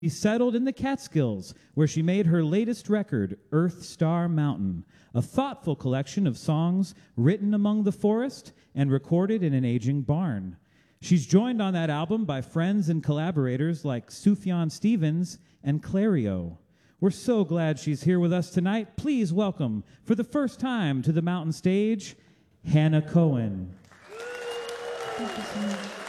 She settled in the Catskills, where she made her latest record, Earth Star Mountain, a thoughtful collection of songs written among the forest and recorded in an aging barn. She's joined on that album by friends and collaborators like Sufjan Stevens and Clario. We're so glad she's here with us tonight. Please welcome, for the first time to the Mountain stage, Hannah Cohen. Thank you so much.